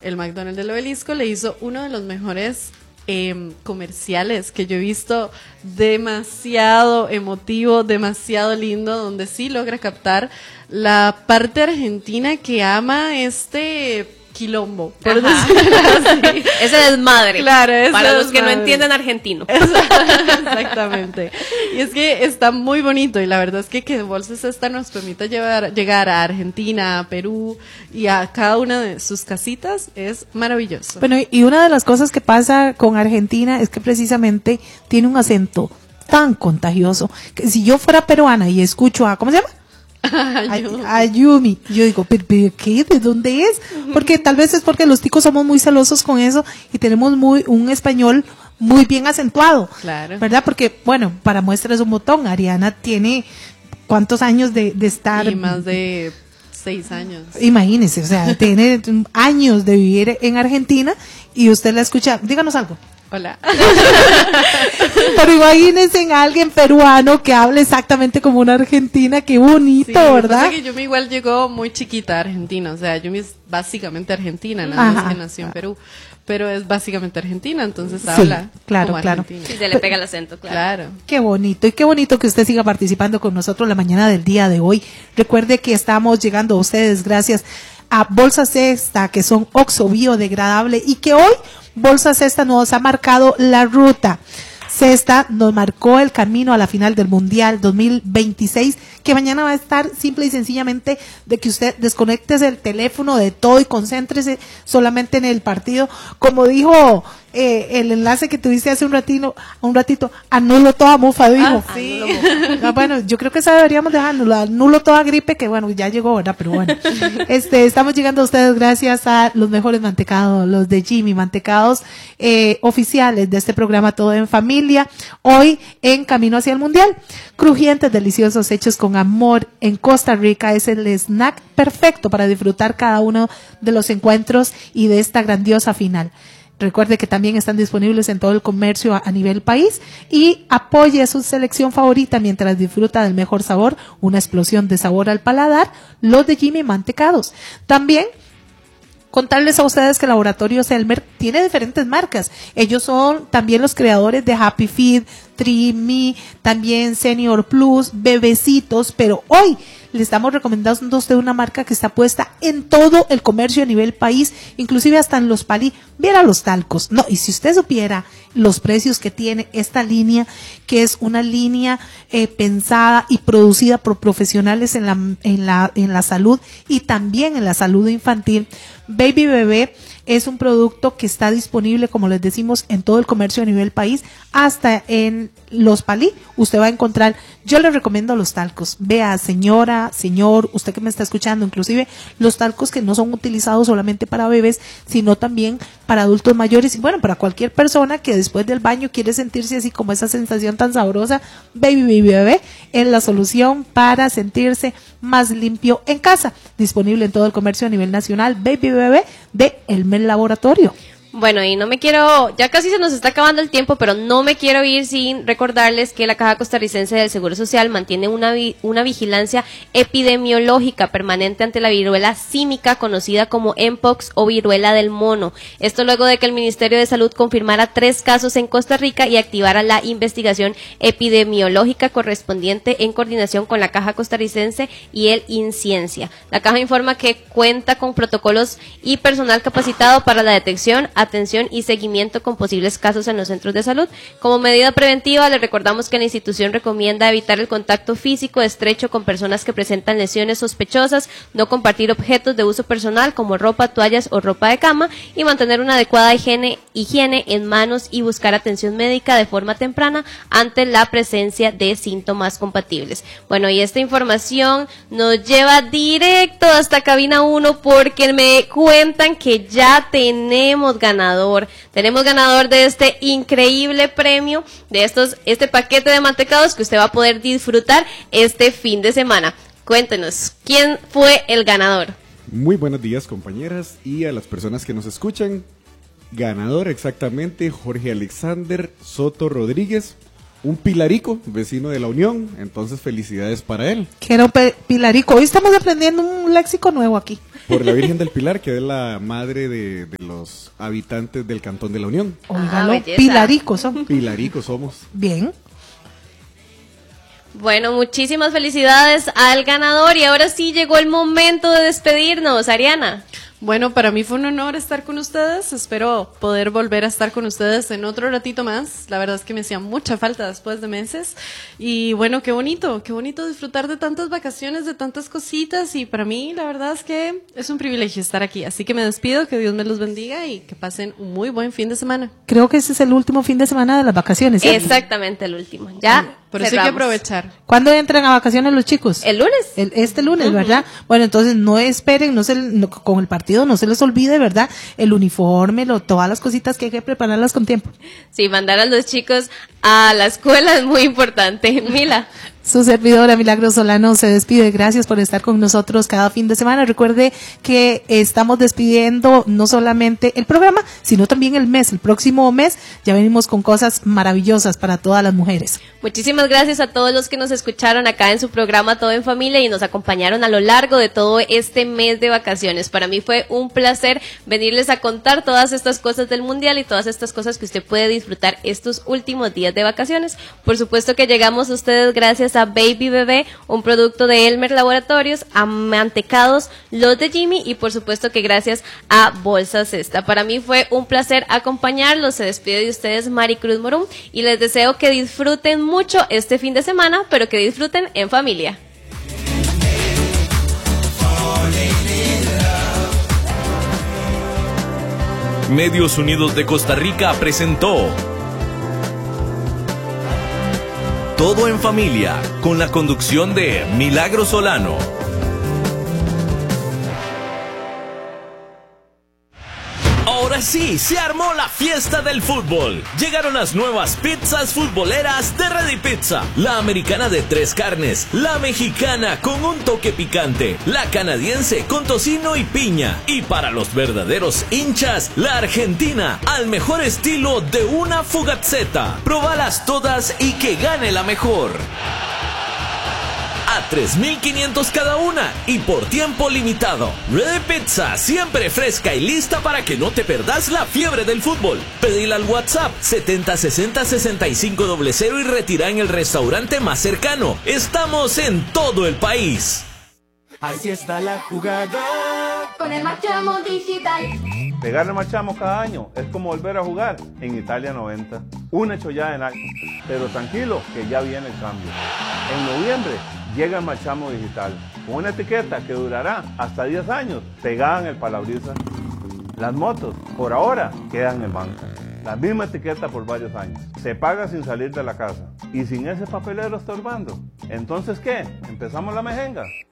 el McDonald's del Obelisco le hizo uno de los mejores comerciales que yo he visto, demasiado emotivo, demasiado lindo, donde sí logra captar la parte argentina que ama este quilombo, por decirlo así. Ese desmadre. Claro, para los que no entienden argentino. Exactamente. Y es que está muy bonito, y la verdad es que Bolsas Cesta nos permite llegar a Argentina, a Perú y a cada una de sus casitas, es maravilloso. Bueno, y una de las cosas que pasa con Argentina es que precisamente tiene un acento tan contagioso que si yo fuera peruana y escucho a, ¿cómo se llama? Ayumi. Yo digo, ¿pero qué? ¿De dónde es? Porque tal vez es porque los ticos somos muy celosos con eso y tenemos un español muy bien acentuado. Claro. ¿Verdad? Porque, bueno, para muestras un botón, Ariana tiene ¿cuántos años de estar? Y más de 6 años. Imagínese, o sea, tiene años de vivir en Argentina y usted la escucha. Díganos algo. Hola. Pero imagínense a alguien peruano que hable exactamente como una argentina, qué bonito, sí, ¿verdad? Pasa que Yumi igual llegó muy chiquita a Argentina, o sea, Yumi es básicamente argentina, nada más que nació en Perú, pero es básicamente argentina, entonces habla claro, como claro. argentina. Sí, se le pega el acento, Claro. Qué bonito, y qué bonito que usted siga participando con nosotros la mañana del día de hoy. Recuerde que estamos llegando a ustedes gracias a Bolsas Cesta, que son oxo biodegradable, y que hoy Bolsas Cesta nos ha marcado la ruta. Cesta nos marcó el camino a la final del Mundial 2026, que mañana va a estar simple y sencillamente de que usted desconecte el teléfono de todo y concéntrese solamente en el partido. Como dijo el enlace que tuviste hace un ratito, anulo toda mufa, dijo. Sí. Bueno, yo creo que esa deberíamos dejarlo, anulo toda gripe, que bueno, ya llegó, ¿verdad? Pero bueno, estamos llegando a ustedes gracias a los mejores mantecados, los de Jimmy, mantecados oficiales de este programa Todo en Familia, hoy en Camino hacia el Mundial. Crujientes, deliciosos, hechos con amor en Costa Rica, es el snack perfecto para disfrutar cada uno de los encuentros y de esta grandiosa final. Recuerde que también están disponibles en todo el comercio a nivel país, y apoye a su selección favorita mientras disfruta del mejor sabor, una explosión de sabor al paladar, los de Jimmy mantecados. También contarles a ustedes que el Laboratorio Selmer tiene diferentes marcas. Ellos son también los creadores de Happy Feed, Trimi, también Senior Plus, Bebecitos, pero hoy le estamos recomendando a usted una marca que está puesta en todo el comercio a nivel país, inclusive hasta en los palí. Viera los talcos. No, y si usted supiera los precios que tiene esta línea, que es una línea pensada y producida por profesionales en la salud y también en la salud infantil. Baby Bebé es un producto que está disponible, como les decimos, en todo el comercio a nivel país, hasta en los palí. Usted va a encontrar, yo le recomiendo los talcos. Vea, señora, señor, usted que me está escuchando, inclusive los talcos que no son utilizados solamente para bebés, sino también para adultos mayores y bueno, para cualquier persona que después del baño quiere sentirse así como esa sensación tan sabrosa. Baby Bebé es la solución para sentirse más limpio en casa. Disponible en todo el comercio a nivel nacional. Baby Bebé de Elmer Laboratorio. Bueno, y no me quiero, ya casi se nos está acabando el tiempo, pero no me quiero ir sin recordarles que la Caja Costarricense del Seguro Social mantiene una vigilancia epidemiológica permanente ante la viruela símica, conocida como Mpox o viruela del mono. Esto luego de que el Ministerio de Salud confirmara 3 casos en Costa Rica y activara la investigación epidemiológica correspondiente en coordinación con la Caja Costarricense y el INCIENCIA. La Caja informa que cuenta con protocolos y personal capacitado para la detección, atención y seguimiento con posibles casos en los centros de salud. Como medida preventiva, les recordamos que la institución recomienda evitar el contacto físico estrecho con personas que presentan lesiones sospechosas, no compartir objetos de uso personal como ropa, toallas o ropa de cama, y mantener una adecuada higiene en manos y buscar atención médica de forma temprana ante la presencia de síntomas compatibles. Bueno, y esta información nos lleva directo hasta cabina 1 porque me cuentan que ya tenemos ganador de este increíble premio, de este paquete de mantecados que usted va a poder disfrutar este fin de semana. Cuéntenos, ¿quién fue el ganador? Muy buenos días, compañeras, y a las personas que nos escuchan. Ganador exactamente, Jorge Alexander Soto Rodríguez, un pilarico, vecino de la Unión, entonces felicidades para él. Quiero Pilarico. Hoy estamos aprendiendo un léxico nuevo aquí. Por la Virgen del Pilar, que es la madre de los habitantes del Cantón de la Unión. Óigalo, belleza. Pilaricos son. Pilaricos somos. Bien. Bueno, muchísimas felicidades al ganador y ahora sí llegó el momento de despedirnos, Ariana. Bueno, para mí fue un honor estar con ustedes. Espero poder volver a estar con ustedes en otro ratito más. La verdad es que me hacía mucha falta después de meses. Y bueno, qué bonito disfrutar de tantas vacaciones, de tantas cositas. Y para mí, la verdad es que es un privilegio estar aquí. Así que me despido, que Dios me los bendiga y que pasen un muy buen fin de semana. Creo que ese es el último fin de semana de las vacaciones, ¿cierto? Exactamente el último. Ya. Por eso hay que cerramos. aprovechar. ¿Cuándo entran a vacaciones los chicos? El lunes. Este lunes, ¿verdad? Bueno, entonces no esperen, con el partido no se les olvide, ¿verdad? El uniforme, todas las cositas que hay que prepararlas con tiempo. Sí, mandar a los chicos a la escuela es muy importante. Mila. Su servidora Milagros Solano se despide. Gracias por estar con nosotros cada fin de semana. Recuerde que estamos despidiendo no solamente el programa, sino también el mes. El próximo mes ya venimos con cosas maravillosas para todas las mujeres. Muchísimas gracias a todos los que nos escucharon acá en su programa Todo en Familia y nos acompañaron a lo largo de todo este mes de vacaciones. Para mí fue un placer venirles a contar todas estas cosas del Mundial y todas estas cosas que usted puede disfrutar estos últimos días de vacaciones. Por supuesto que llegamos a ustedes gracias a Baby Bebé, un producto de Elmer Laboratorios, a Mantecados, los de Jimmy y por supuesto que gracias a Bolsas Cesta. Para mí fue un placer acompañarlos. Se despide de ustedes Maricruz Morum y les deseo que disfruten mucho este fin de semana, pero que disfruten en familia. Medios Unidos de Costa Rica presentó Todo en Familia, con la conducción de Milagros Solano. Ahora sí, se armó la fiesta del fútbol. Llegaron las nuevas pizzas futboleras de Ready Pizza. La americana de 3 carnes, la mexicana con un toque picante, la canadiense con tocino y piña. Y para los verdaderos hinchas, la argentina, al mejor estilo de una fugazzetta. Probalas todas y que gane la mejor. A 3,500 cada una y por tiempo limitado. Ready Pizza, siempre fresca y lista para que no te perdas la fiebre del fútbol. Pedila al WhatsApp 7060-6500 y retira en el restaurante más cercano. Estamos en todo el país. Así está la jugada. Con el Marchamo Digital. Pegarle Marchamo cada año es como volver a jugar en Italia 90. Una chollada en algo. Pero tranquilo, que ya viene el cambio. En noviembre llega el Marchamo Digital, con una etiqueta que durará hasta 10 años, pegada en el parabrisas. Las motos, por ahora, quedan en banca. La misma etiqueta por varios años. Se paga sin salir de la casa. Y sin ese papelero estorbando. ¿Entonces qué? ¿Empezamos la mejenga?